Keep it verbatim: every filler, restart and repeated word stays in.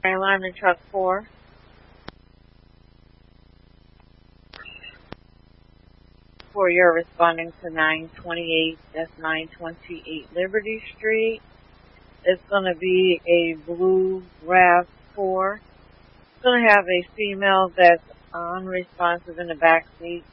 Alarm in truck four. For you're responding to nine twenty-eight, that's nine twenty-eight Liberty Street. It's going to be a blue RAV four. It's going to have a female that's unresponsive in the back seat.